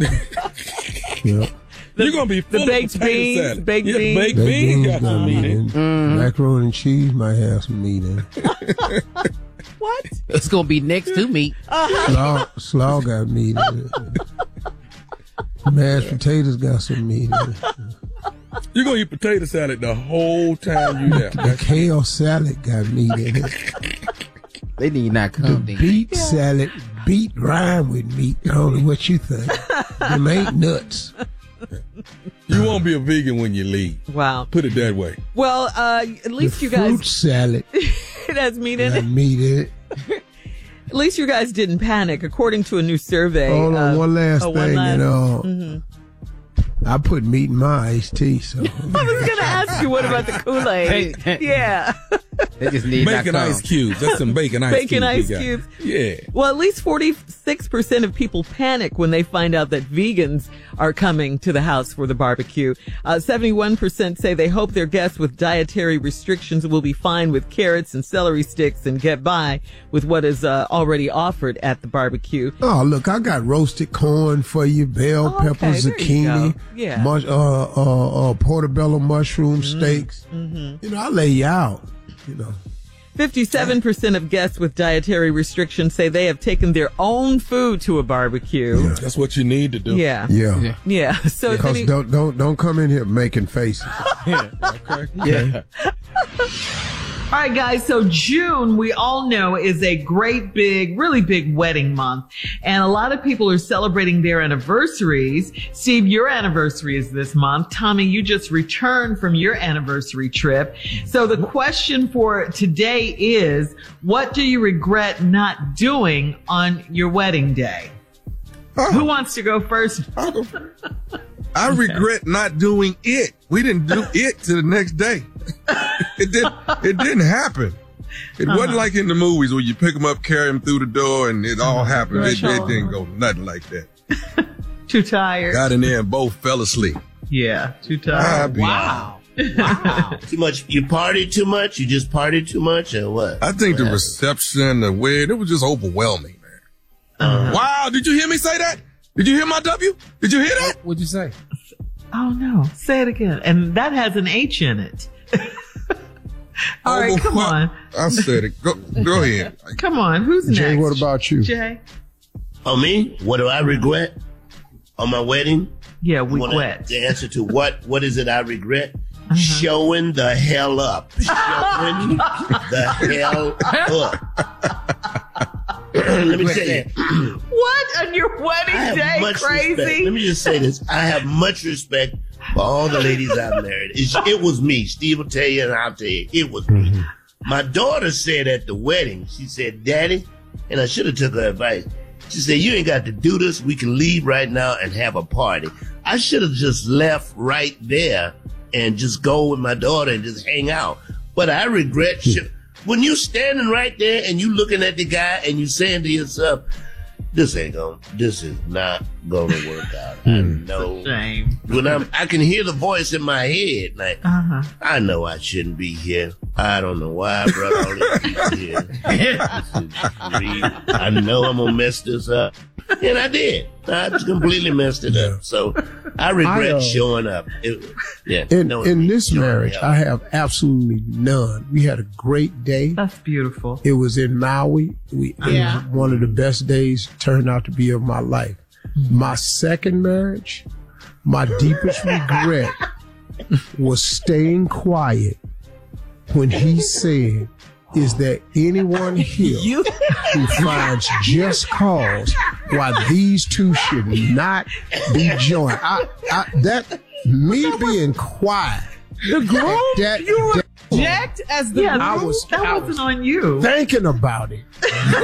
Yeah. You're going to be full the baked of potato beans, salad. baked beans. Baked beans got some meat in it. Macaroni and cheese might have some meat in it. What? It's going to be next to meat. Slaw got meat in it. Mashed potatoes got some meat in it. You're going to eat potato salad the whole time you there. The kale salad got meat in it. They need not come. The beet salad, beet rhyme with meat. I don't know what you think. Them ain't nuts. You won't be a vegan when you leave. Wow. Put it that way. Well, at least The you guys. fruit salad It has meat in got it. meat in it. At least you guys didn't panic, according to a new survey. Hold on, one last one thing. last- I put meat in my iced tea, so. I was going to ask you, what about the Kool-Aid? Yeah. They just need Bacon not come. ice cubes. That's some bacon ice cubes. Bacon ice we got. cubes. Yeah. Well, at least 46% of people panic when they find out that vegans are coming to the house for the barbecue. 71% say they hope their guests with dietary restrictions will be fine with carrots and celery sticks and get by with what is already offered at the barbecue. Oh, look, I got roasted corn for you, bell pepper, okay, there you zucchini, go. Yeah. portobello mushroom steaks. You know, I lay you out, you know. 57% of guests with dietary restrictions say they have taken their own food to a barbecue. Yeah. That's what you need to do. Yeah. Yeah. Yeah. So if Because any- don't come in here making faces. Okay. Yeah. All right, guys. So June, we all know, is a great big, really big wedding month. And a lot of people are celebrating their anniversaries. Steve, your anniversary is this month. Tommy, you just returned from your anniversary trip. So the question for today is, what do you regret not doing on your wedding day? Who wants to go first? I regret not doing it. We didn't do it to the next day. It didn't happen. It wasn't like in the movies where you pick them up, carry them through the door, and it all happened. It didn't go nothing like that. Too tired. Got in there and both fell asleep. Yeah, too tired. Wow. Too much. You partied too much? You just partied too much or what? I think the reception, the weird, it was just overwhelming, man. Wow, did you hear me say that? Did you hear my W? Did you hear that? What'd you say? Oh no, say it again. And that has an H in it. All right, come on. I said it. Go ahead. Come on, who's next? Jay, what about you? Jay? Oh, me? What do I regret on my wedding? Yeah, we Wanna- wet. The answer to what is it I regret? Showing the hell up. Showing the hell up. Let me tell you. What on your wedding day? Crazy. Respect. Let me just say this. I have much respect for all the ladies I've married. It was me. Steve will tell you and I'll tell you. It was me. My daughter said at the wedding, she said, Daddy, and I should have took her advice. She said, you ain't got to do this. We can leave right now and have a party. I should have just left right there and just go with my daughter and just hang out. But I regret when you standing right there and you looking at the guy and you saying to yourself, this is not gonna work out. I know. Shame. When I can hear the voice in my head, like, I know I shouldn't be here. I don't know why I brought all these people here. I know I'm gonna mess this up. And I did. I just completely messed it up. So I regret showing up. In this marriage, I have absolutely none. We had a great day. That's beautiful. It was in Maui. It was one of the best days turned out to be of my life. My second marriage, my deepest regret was staying quiet when he said, is there anyone here who finds just cause why these two should not be joined? Me being quiet. The groom? You were jacked as the groom? That wasn't on you. Thinking about it.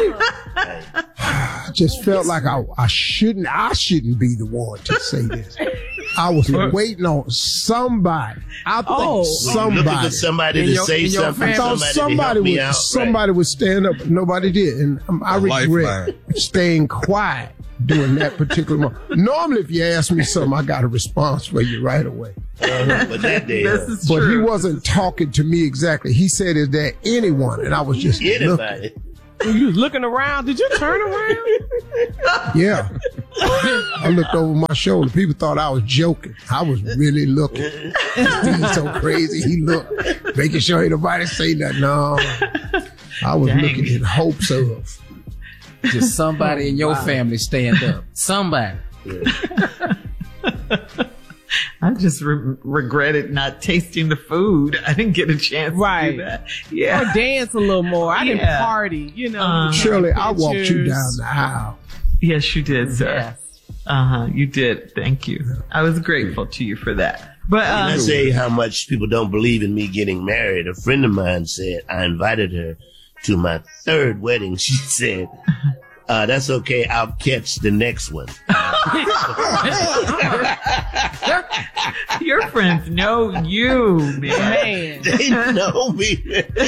I just felt like I shouldn't be the one to say this. I was waiting on somebody. I think somebody. Looking for somebody to say something. I thought somebody would stand up, but nobody did. And I regret staying quiet during that particular moment. Normally, if you ask me something, I got a response for you right away. But that day, but he wasn't talking to me exactly. He said, is there anyone? And I was just looking. You was looking around. Did you turn around? Yeah. I looked over my shoulder. People thought I was joking. I was really looking. He's so crazy. He looked, making sure ain't nobody say nothing. No, I was looking in hopes of. Just somebody in your family stand up. Somebody. I just regretted not tasting the food. I didn't get a chance to do that. Yeah. Or dance a little more. I didn't party, you know. Shirley, I walked you down the aisle. Yes, you did, sir. Yes. You did. Thank you. I was grateful to you for that. But Can I say how much people don't believe in me getting married? A friend of mine said I invited her to my third wedding. She said, that's okay. I'll catch the next one. Your friends know you, man. They know me.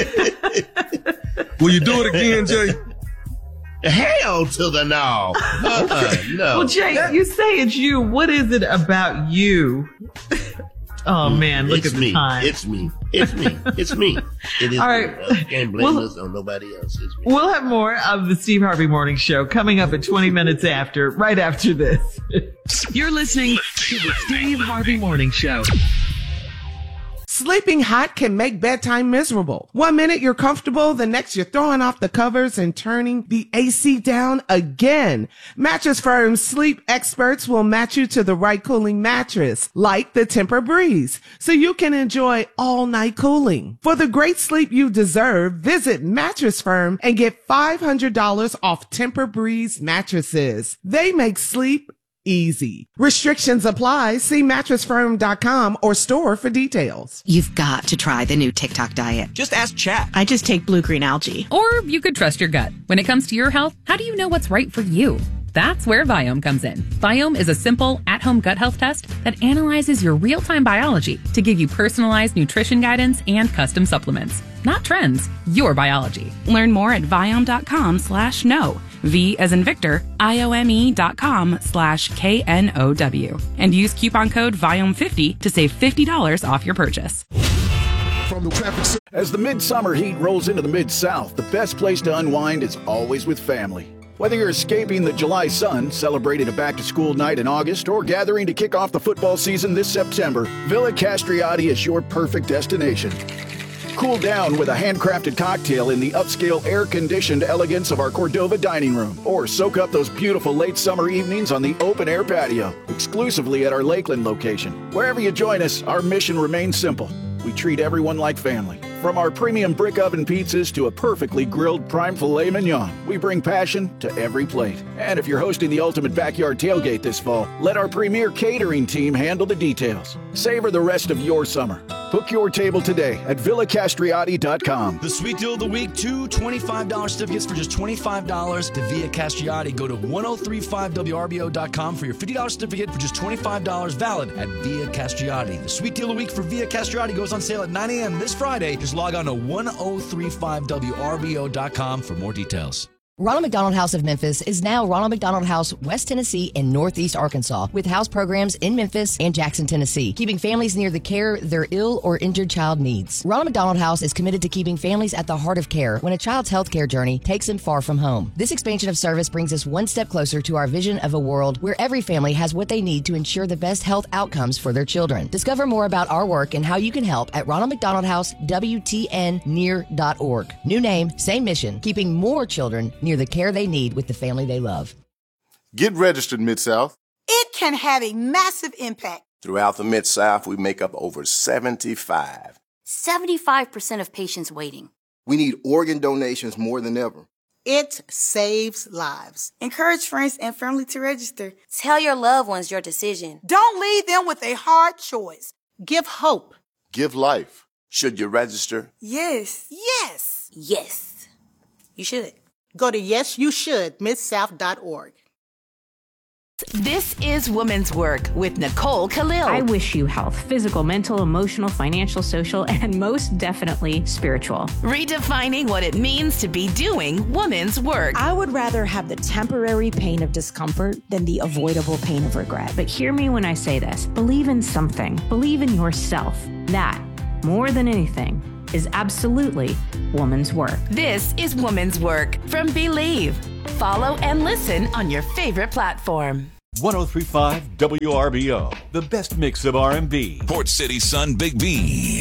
Will you do it again, Jay? Hell to the no. No. Well, Jay, you say it's you. What is it about you? Oh, man, look at the time. It's me. It is All right. me. I can't blame this on nobody else. It's me. We'll have more of the Steve Harvey Morning Show coming up at 20 minutes after, right after this. You're listening to the Steve Harvey Morning Show. Sleeping hot can make bedtime miserable. 1 minute you're comfortable, the next you're throwing off the covers and turning the AC down again. Mattress Firm's sleep experts will match you to the right cooling mattress, like the Tempur-Breeze, so you can enjoy all night cooling. For the great sleep you deserve, visit Mattress Firm and get $500 off Tempur-Breeze mattresses. They make sleep easy. Restrictions apply. See mattressfirm.com or store for details. You've got to try the new TikTok diet. Just ask Chat. I just take blue green algae. Or you could trust your gut. When it comes to your health, how do you know what's right for you? That's where Viome comes in. Viome is a simple, at-home gut health test that analyzes your real-time biology to give you personalized nutrition guidance and custom supplements. Not trends, your biology. Learn more at Viome.com/know. V as in Victor, IOME.com/KNOW. And use coupon code VIOME50 to save $50 off your purchase. As the midsummer heat rolls into the Mid-South, the best place to unwind is always with family. Whether you're escaping the July sun, celebrating a back-to-school night in August, or gathering to kick off the football season this September, Villa Castriati is your perfect destination. Cool down with a handcrafted cocktail in the upscale air-conditioned elegance of our Cordova dining room, or soak up those beautiful late summer evenings on the open-air patio, exclusively at our Lakeland location. Wherever you join us, our mission remains simple. We treat everyone like family. From our premium brick oven pizzas to a perfectly grilled prime filet mignon, we bring passion to every plate. And if you're hosting the ultimate backyard tailgate this fall, let our premier catering team handle the details. Savor the rest of your summer. Book your table today at villacastriati.com. The sweet deal of the week, 2 $25 certificates for just $25 to Villa Castriati. Go to 1035wrbo.com for your $50 certificate for just $25 valid at Villa Castriati. The sweet deal of the week for Villa Castriati goes on sale at 9 a.m. this Friday. Just log on to 1035wrbo.com for more details. Ronald McDonald House of Memphis is now Ronald McDonald House, West Tennessee and Northeast Arkansas, with house programs in Memphis and Jackson, Tennessee, keeping families near the care their ill or injured child needs. Ronald McDonald House is committed to keeping families at the heart of care when a child's healthcare journey takes them far from home. This expansion of service brings us one step closer to our vision of a world where every family has what they need to ensure the best health outcomes for their children. Discover more about our work and how you can help at Ronald McDonald House, WTNnear.org. New name, same mission, keeping more children near the care they need with the family they love. Get registered, Mid-South. It can have a massive impact. Throughout the Mid-South, we make up over 75% of patients waiting. We need organ donations more than ever. It saves lives. Encourage friends and family to register. Tell your loved ones your decision. Don't leave them with a hard choice. Give hope. Give life. Should you register? Yes. Yes. Yes. You should. Go to yesyoushouldmidsouth.org. This is Women's Work with Nicole Khalil. I wish you health, physical, mental, emotional, financial, social, and most definitely spiritual. Redefining what it means to be doing women's work. I would rather have the temporary pain of discomfort than the avoidable pain of regret. But hear me when I say this. Believe in something. Believe in yourself. That, more than anything, is absolutely woman's work. This is Woman's Work from Believe. Follow and listen on your favorite platform. 103.5 WRBO, the best mix of R&B. Port City Sun Big B.